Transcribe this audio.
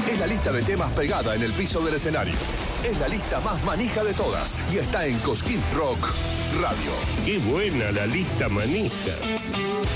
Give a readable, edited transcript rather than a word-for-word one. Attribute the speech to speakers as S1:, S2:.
S1: Es la lista de temas pegada en el piso del escenario. Es la lista más manija de todas y está en Cosquín Rock Radio.
S2: ¡Qué buena la lista manija!